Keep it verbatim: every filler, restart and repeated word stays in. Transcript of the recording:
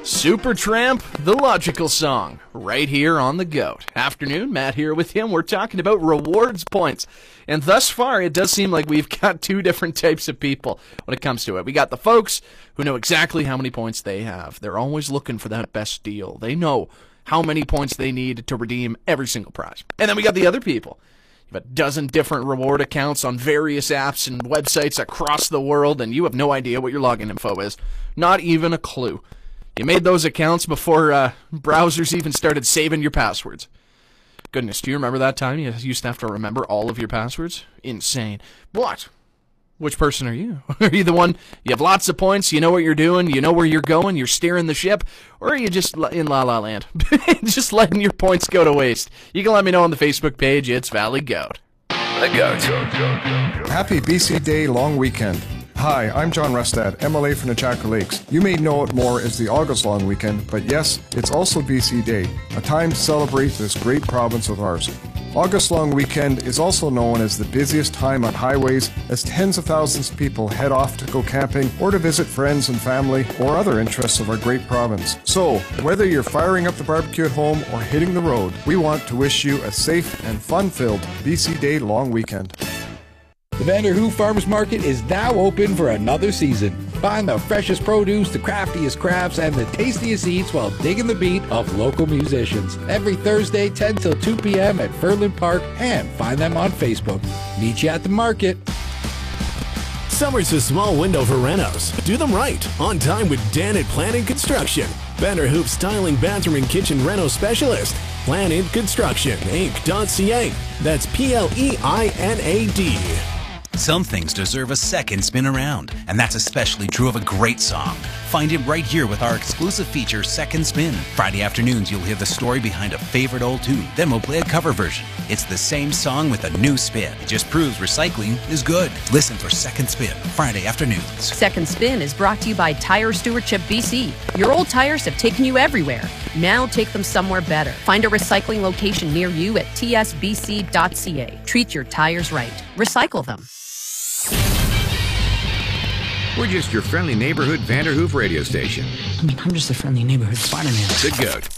Supertramp, The Logical Song, right here on The Goat. Afternoon, Matt here with him. We're talking about rewards points. And thus far, it does seem like we've got two different types of people when it comes to it. We got the folks who know exactly how many points they have. They're always looking for that best deal. They know how many points they need to redeem every single prize. And then we got the other people. You have a dozen different reward accounts on various apps and websites across the world, and you have no idea what your login info is. Not even a clue. You made those accounts before uh, browsers even started saving your passwords. Goodness, do you remember that time you used to have to remember all of your passwords? Insane. But which person are you? Are you the one, you have lots of points, you know what you're doing, you know where you're going, you're steering the ship, or are you just in La La Land? Just letting your points go to waste? You can let me know on the Facebook page. It's Valley Goat. The Goat. Happy B C Day long weekend. Hi, I'm John Rustad, M L A from the Chaco Lakes. You may know it more as the August Long Weekend, but yes, it's also B C Day, a time to celebrate this great province of ours. August Long Weekend is also known as the busiest time on highways as tens of thousands of people head off to go camping or to visit friends and family or other interests of our great province. So, whether you're firing up the barbecue at home or hitting the road, we want to wish you a safe and fun-filled B C Day Long Weekend. The Vanderhoof Farmers Market is now open for another season. Find the freshest produce, the craftiest crafts, and the tastiest eats while digging the beat of local musicians. Every Thursday, ten till two p.m. at Furland Park, and find them on Facebook. Meet you at the market. Summer's a small window for renos. Do them right, on time with Dan at Planning Construction. Vanderhoof Styling Bathroom and Kitchen Reno Specialist. Planning Construction Inc dot C A. That's P L E I N A D. Some things deserve a second spin around, and that's especially true of a great song. Find it right here with our exclusive feature, Second Spin. Friday afternoons, you'll hear the story behind a favorite old tune. Then we'll play a cover version. It's the same song with a new spin. It just proves recycling is good. Listen for Second Spin, Friday afternoons. Second Spin is brought to you by Tire Stewardship B C. Your old tires have taken you everywhere. Now take them somewhere better. Find a recycling location near you at T S B C dot C A. Treat your tires right. Recycle them. We're just your friendly neighborhood Vanderhoof radio station. I mean, I'm just a friendly neighborhood Spider-Man. The Goat.